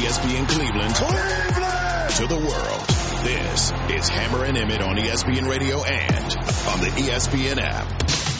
ESPN Cleveland to the world. This is Hammer and Emmett on ESPN Radio and on the ESPN app.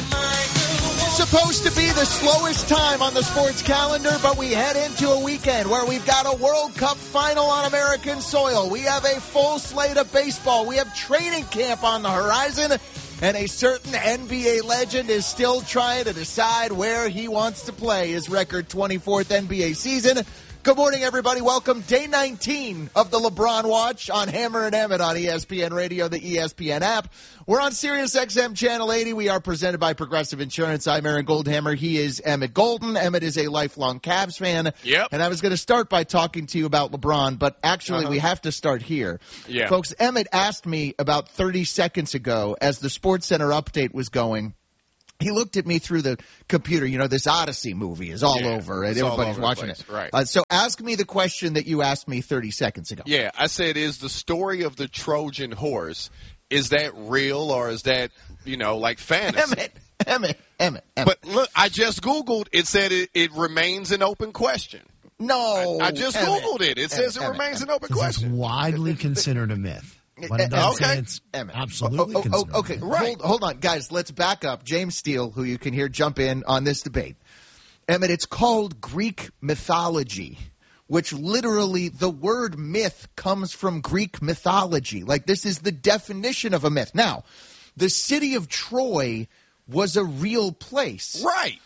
Supposed to be the slowest time on the sports calendar, but we head into a weekend where we've got a World Cup final on American soil. We have a full slate of baseball. We have training camp on the horizon, and a certain NBA legend is still trying to decide where he wants to play his record 24th NBA season. Good morning, everybody. Welcome day 19 of the LeBron Watch on Hammer and Emmett on ESPN Radio, the ESPN app. We're on Sirius XM Channel 80. We are presented by Progressive Insurance. I'm Aaron Goldhammer. He is Emmett Golden. Emmett is a lifelong Cavs fan. Yep. And I was going to start by talking to you about LeBron, but actually we have to start here. Yeah. Folks, Emmett asked me about 30 seconds ago as the SportsCenter update was going. He looked at me through the computer. You know, this Odyssey movie is all over, and everybody's watching it. Right. So ask me the question that you asked me 30 seconds ago. Yeah, I said, is the story of the Trojan horse, is that real or is that, like fantasy? Emmett. But look, I just Googled. It said it remains an open question. No. I just Googled it. It says it remains an open question. It's widely considered a myth. But it does say it's absolutely considered. Okay, right. Hold on, guys. Let's back up. James Steele, who you can hear jump in on this debate. Emmett, it's called Greek mythology, which literally the word myth comes from Greek mythology. Like, this is the definition of a myth. Now, the city of Troy was a real place. Right.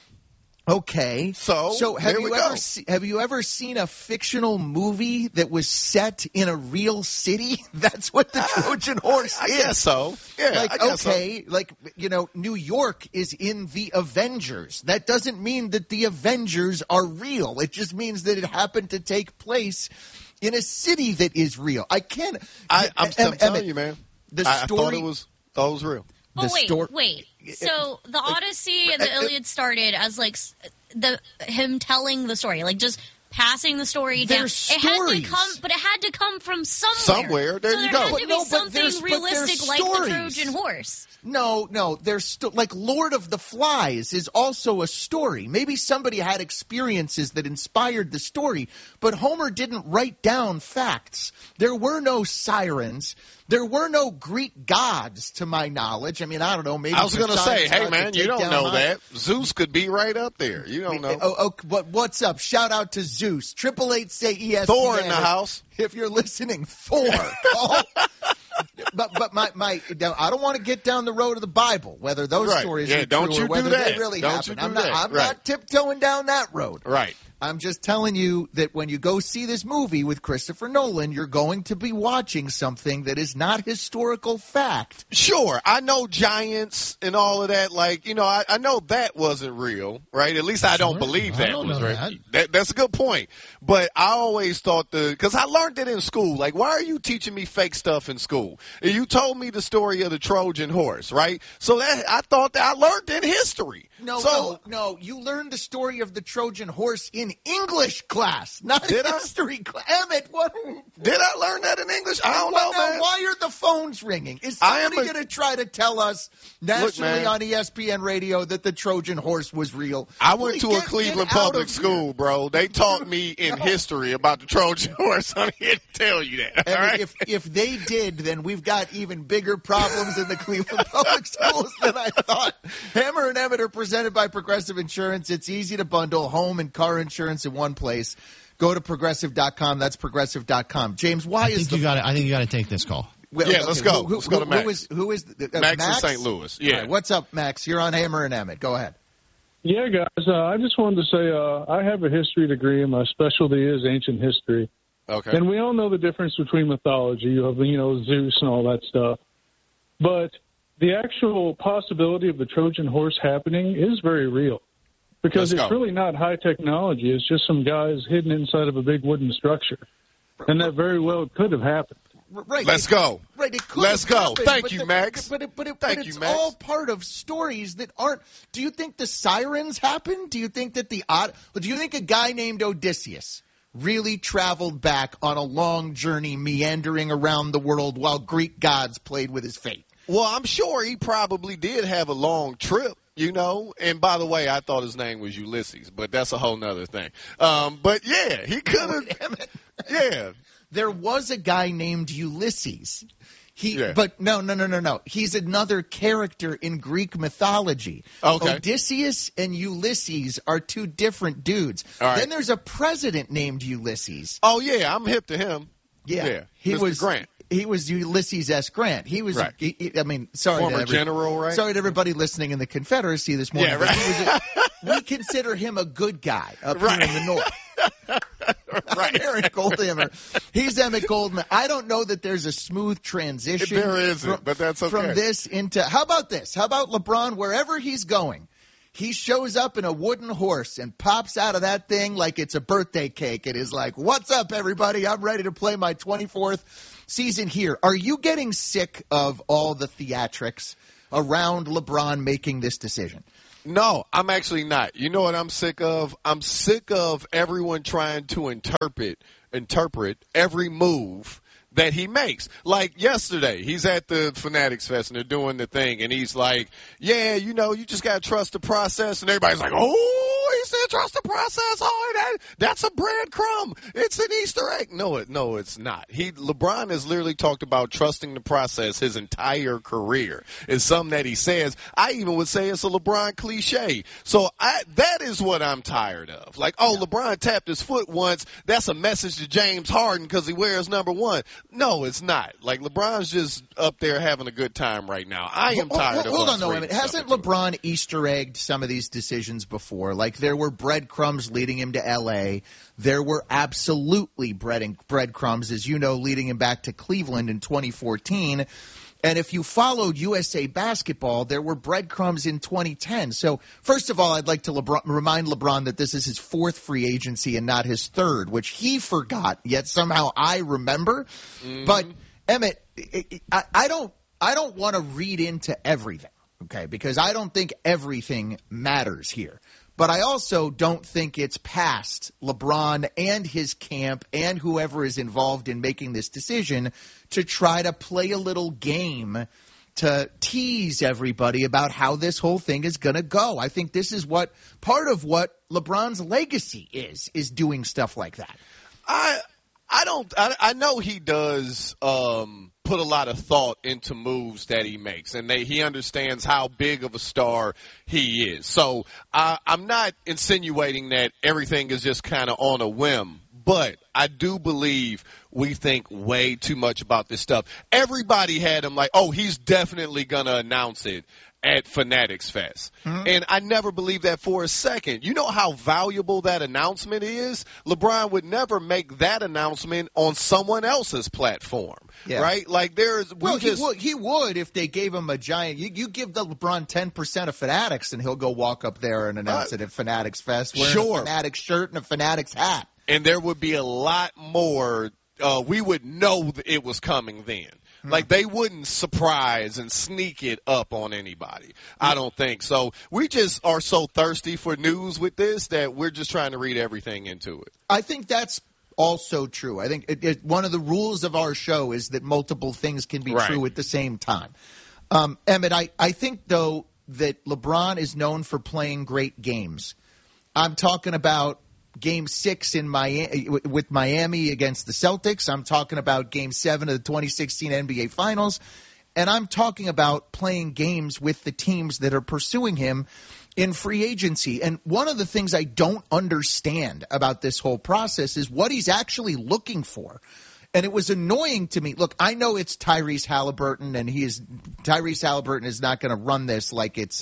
Okay. So have you ever seen a fictional movie that was set in a real city? That's what the Trojan horse is. I guess so. Yeah, I guess so. New York is in the Avengers. That doesn't mean that the Avengers are real. It just means that it happened to take place in a city that is real. I'm telling you, man. I thought it was real. Wait. So the Odyssey and the Iliad started as him telling the story, just passing the story down. It had to come from somewhere. There you go. There had to be something realistic like the Trojan horse. No. There's Lord of the Flies is also a story. Maybe somebody had experiences that inspired the story, but Homer didn't write down facts. There were no sirens. There were no Greek gods, to my knowledge. I mean, I don't know. Maybe I was going to say, hey, man, you don't know that. Zeus could be right up there. You don't know. What's up? Shout out to Zeus. 888 say ESPN. Thor in the house. If you're listening, Thor. But I don't want to get down the road of the Bible, whether those stories are true or whether they really happen. I'm not tiptoeing down that road. Right. I'm just telling you that when you go see this movie with Christopher Nolan, you're going to be watching something that is not historical fact. Sure. I know giants and all of that. I know that wasn't real, right? At least I don't believe that was real. That's a good point. But I always thought because I learned it in school. Like, why are you teaching me fake stuff in school? You told me the story of the Trojan horse, right? So I thought that I learned in history. No. You learned the story of the Trojan horse in English class, not history class. Emmett, what? Did I learn that in English? I don't know, man. Why are the phones ringing? Is somebody going to try to tell us nationally on ESPN Radio that the Trojan horse was real? I went to a Cleveland public school, bro. They taught me in history about the Trojan horse. I'm here to tell you that. All right? If they did, then we've got even bigger problems in the Cleveland public schools than I thought. Hammer and Emmett are presented by Progressive Insurance. It's easy to bundle home and car insurance in one place. Go to Progressive.com. That's Progressive.com. James, I think you got to take this call. Let's go. Let's go to Max. Who is Max in St. Louis. Yeah. Right, what's up, Max? You're on Hammer and Emmett. Go ahead. Yeah, guys. I just wanted to say I have a history degree, and my specialty is ancient history. Okay. And we all know the difference between mythology. You have, Zeus and all that stuff. But the actual possibility of the Trojan horse happening is very real. Because it's really not high technology. It's just some guys hidden inside of a big wooden structure. And that very well could have happened. Right. Let's go. Right. It could Let's go. Happen, Thank you, Max. But it's all part of stories that aren't. Do you think the sirens happened? Do you think that do you think a guy named Odysseus really traveled back on a long journey meandering around the world while Greek gods played with his fate? Well, I'm sure he probably did have a long trip. And by the way, I thought his name was Ulysses, but that's a whole nother thing. But yeah, he could have. Yeah. There was a guy named Ulysses. But no. He's another character in Greek mythology. Okay. Odysseus and Ulysses are two different dudes. All right. Then there's a president named Ulysses. Oh, yeah, I'm hip to him. Yeah. He was Grant. He was Ulysses S. Grant. He was, right. Former general, right? Sorry to everybody listening in the Confederacy this morning. Yeah, right. We consider him a good guy up right. here in the North. Right. Emmett Goldhammer. He's Emmett Goldman. I don't know that there's a smooth transition. There isn't, but that's okay. From this into, how about this? How about LeBron, wherever he's going, he shows up in a wooden horse and pops out of that thing like it's a birthday cake. It is like, what's up, everybody? I'm ready to play my 24th season here. Are you getting sick of all the theatrics around LeBron making this decision? No, I'm actually not. You know what I'm sick of? I'm sick of everyone trying to interpret every move that he makes. Like yesterday, he's at the Fanatics Fest and they're doing the thing, and he's like, yeah, you just got to trust the process. And everybody's like, oh, he said trust the process. Oh, that's a breadcrumb. It's an Easter egg. No, it's not. LeBron has literally talked about trusting the process his entire career. It's something that he says. I even would say it's a LeBron cliche. So that is what I'm tired of. Like, LeBron tapped his foot once. That's a message to James Harden because he wears number 1. No, it's not. Like, LeBron's just up there having a good time right now. I am tired of Hold on, though. Hasn't LeBron Easter egged some of these decisions before? Like, there were breadcrumbs leading him to L.A. There were absolutely breadcrumbs, as you know, leading him back to Cleveland in 2014. And if you followed USA Basketball, there were breadcrumbs in 2010. So, first of all, I'd like to remind LeBron that this is his 4th free agency and not his 3rd, which he forgot, yet somehow I remember. Mm-hmm. But, Emmett, I don't want to read into everything, okay, because I don't think everything matters here. But I also don't think it's past LeBron and his camp and whoever is involved in making this decision to try to play a little game to tease everybody about how this whole thing is going to go. I think this is part of what LeBron's legacy is doing stuff like that. I know he does put a lot of thought into moves that he makes, and he understands how big of a star he is. So I'm not insinuating that everything is just kind of on a whim, but I do believe we think way too much about this stuff. Everybody had him like, oh, he's definitely going to announce it at Fanatics Fest. Mm-hmm. And I never believed that for a second. You know how valuable that announcement is? LeBron would never make that announcement on someone else's platform, right? Like he would if they gave him a giant. You give the LeBron 10% of Fanatics, and he'll go walk up there and announce it at Fanatics Fest wearing a Fanatics shirt and a Fanatics hat. And there would be a lot more. We would know that it was coming then. Like, they wouldn't surprise and sneak it up on anybody. I don't think so. We just are so thirsty for news with this that we're just trying to read everything into it. I think that's also true. I think one of the rules of our show is that multiple things can be true at the same time. Emmett, I think, though, that LeBron is known for playing great games. I'm talking about Game 6 with Miami against the Celtics. I'm talking about Game 7 of the 2016 NBA Finals. And I'm talking about playing games with the teams that are pursuing him in free agency. And one of the things I don't understand about this whole process is what he's actually looking for. And it was annoying to me. Look, I know it's Tyrese Halliburton, and Tyrese Halliburton is not going to run this like it's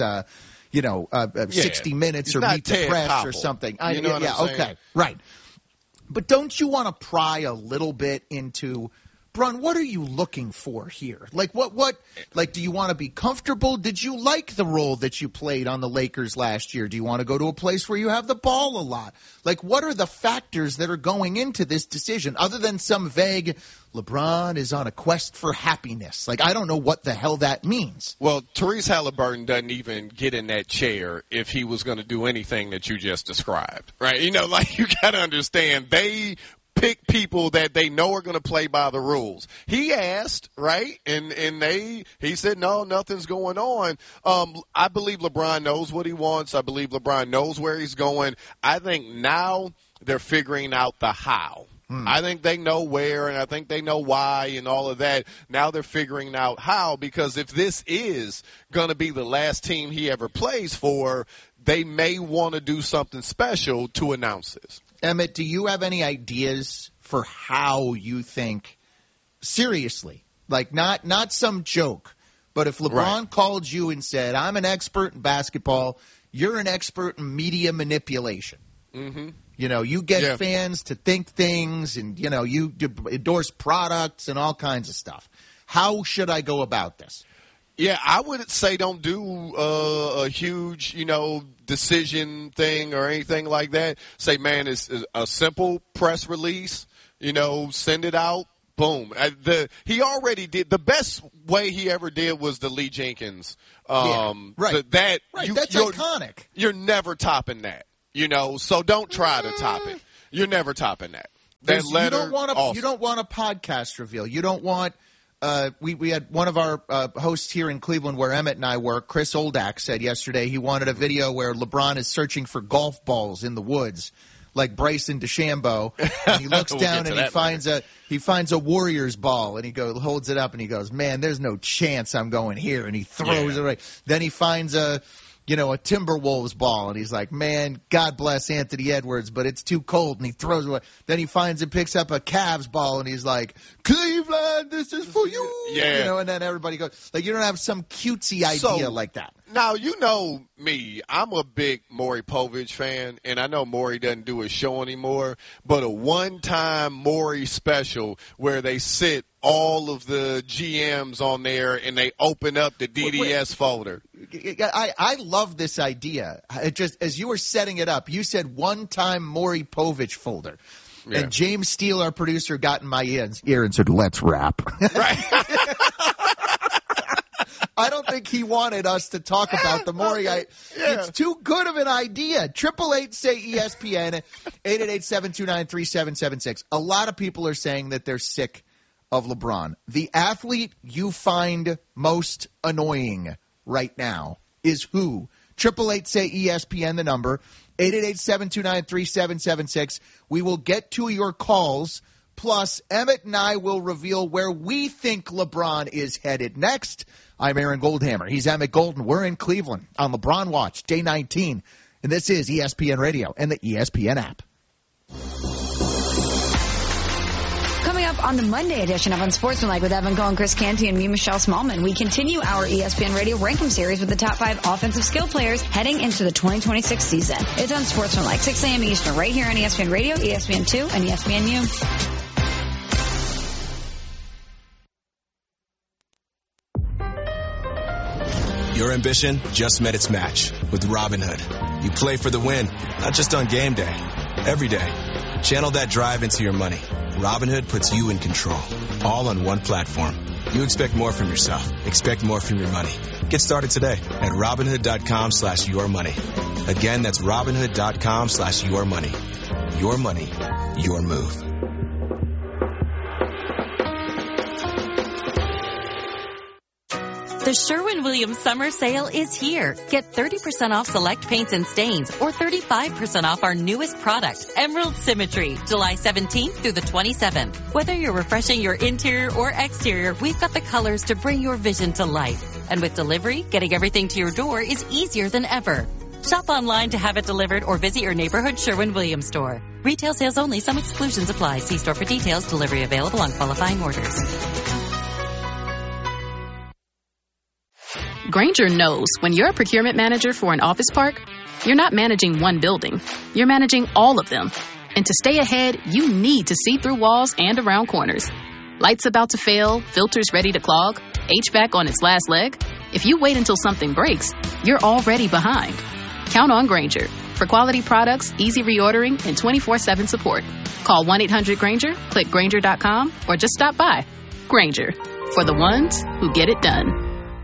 60 Minutes or Meet the Press Koppel or something. You know what I'm saying? Okay, right. But don't you want to pry a little bit into, Bron, what are you looking for here? Like like, do you want to be comfortable? Did you like the role that you played on the Lakers last year? Do you want to go to a place where you have the ball a lot? Like, what are the factors that are going into this decision other than some vague, LeBron is on a quest for happiness? Like, I don't know what the hell that means. Well, Tyrese Halliburton doesn't even get in that chair if he was going to do anything that you just described, right? You got to understand, they pick people that they know are going to play by the rules. He asked, right? And he said, no, nothing's going on. I believe LeBron knows what he wants. I believe LeBron knows where he's going. I think now they're figuring out the how. I think they know where, and I think they know why and all of that. Now they're figuring out how, because if this is going to be the last team he ever plays for, they may want to do something special to announce this. Emmett, do you have any ideas for how you think, seriously, like not some joke, but if LeBron called you and said, I'm an expert in basketball, you're an expert in media manipulation. Mm-hmm. You know, you get fans to think things, and, you know, you endorse products and all kinds of stuff. How should I go about this? Yeah, I would say don't do a huge, decision thing or anything like that. Say, man, it's a simple press release, send it out. Boom. He already did. The best way he ever did was the Lee Jenkins. That's iconic. You're never topping that. So don't try to top it. You're never topping that. You don't want a podcast reveal. You don't want we had one of our hosts here in Cleveland where Emmett and I work, Chris Oldak, said yesterday he wanted a video where LeBron is searching for golf balls in the woods like Bryson DeChambeau, and he looks down and he finds a Warriors ball, and he holds it up and he goes, man, there's no chance I'm going here, and he throws it away. Then he finds a Timberwolves ball, and he's like, man, God bless Anthony Edwards, but it's too cold, and he throws it away. Then he picks up a Cavs ball, and he's like, Cleveland, this is for you. Yeah. And then everybody goes, like, you don't have some cutesy idea like that. Now, you know me, I'm a big Maury Povich fan, and I know Maury doesn't do his show anymore, but a one-time Maury special where they sit all of the GMs on there and they open up the DDS folder. I love this idea. It just, as you were setting it up, you said one-time Maury Povich folder. Yeah. And James Steele, our producer, got in my ear and said, let's wrap. Right. I don't think he wanted us to talk about the Maury. It's too good of an idea. 888-SAY-ESPN, 888-729-3776. A lot of people are saying that they're sick of LeBron. The athlete you find most annoying right now is who? 888-SAY-ESPN, the number, 888-729-3776. We will get to your calls. Plus, Emmett and I will reveal where we think LeBron is headed next. I'm Aaron Goldhammer. He's Emmett Golden. We're in Cleveland on LeBron Watch, day 19. And this is ESPN Radio and the ESPN app. Coming up on the Monday edition of Unsportsmanlike with Evan Cohen, Chris Canty, and me, Michelle Smallman, we continue our ESPN Radio Rankum series with the top 5 offensive skill players heading into the 2026 season. It's Unsportsmanlike, 6 a.m. Eastern, right here on ESPN Radio, ESPN2, and ESPNU. Your ambition just met its match with Robinhood. You play for the win, not just on game day, every day. Channel that drive into your money. Robinhood puts you in control, all on one platform. You expect more from yourself. Expect more from your money. Get started today at Robinhood.com/yourmoney. Again, that's Robinhood.com/yourmoney. Your money, your move. The Sherwin-Williams Summer Sale is here. Get 30% off select paints and stains or 35% off our newest product, Emerald Symmetry, July 17th through the 27th. Whether you're refreshing your interior or exterior, we've got the colors to bring your vision to life. And with delivery, getting everything to your door is easier than ever. Shop online to have it delivered or visit your neighborhood Sherwin-Williams store. Retail sales only. Some exclusions apply. See store for details. Delivery available on qualifying orders. Grainger knows when you're a procurement manager for an office park, you're not managing one building. You're managing all of them. And to stay ahead, you need to see through walls and around corners. Lights about to fail, filters ready to clog, HVAC on its last leg. If you wait until something breaks, you're already behind. Count on Grainger for quality products, easy reordering, and 24/7 support. Call 1-800-GRAINGER, click Grainger.com, or just stop by. Grainger, for the ones who get it done.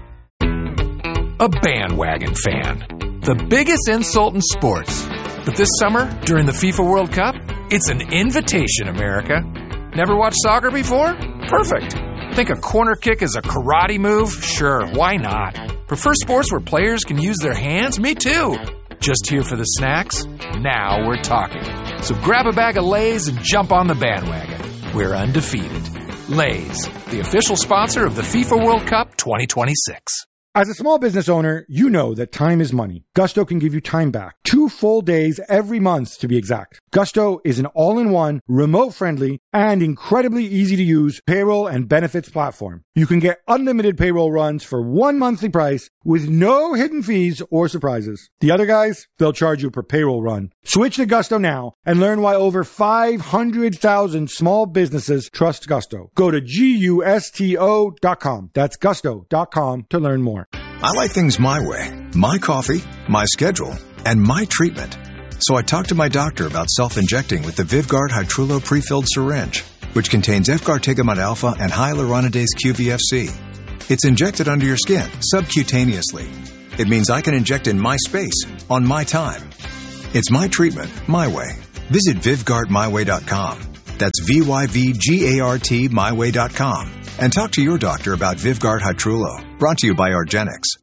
A bandwagon fan. The biggest insult in sports. But this summer, during the FIFA World Cup, it's an invitation, America. Never watched soccer before? Perfect. Think a corner kick is a karate move? Sure, why not? Prefer sports where players can use their hands? Me too. Just here for the snacks? Now we're talking. So grab a bag of Lay's and jump on the bandwagon. We're undefeated. Lay's, the official sponsor of the FIFA World Cup 2026. As a small business owner, you know that time is money. Gusto can give you time back. 2 full days every month, to be exact. Gusto is an all-in-one, remote-friendly, and incredibly easy-to-use payroll and benefits platform. You can get unlimited payroll runs for one monthly price with no hidden fees or surprises. The other guys, they'll charge you per payroll run. Switch to Gusto now and learn why over 500,000 small businesses trust Gusto. Go to GUSTO.com. That's Gusto.com to learn more. I like things my way. My coffee, my schedule, and my treatment. So I talked to my doctor about self-injecting with the Vyvgart Hytrulo prefilled syringe, which contains Efgartigimod alpha and hyaluronidase QVFC. It's injected under your skin, subcutaneously. It means I can inject in my space, on my time. It's my treatment, my way. Visit VyvgartMyWay.com. That's VYVGART MyWay.com. And talk to your doctor about Vyvgart Hytrulo. Brought to you by argenx.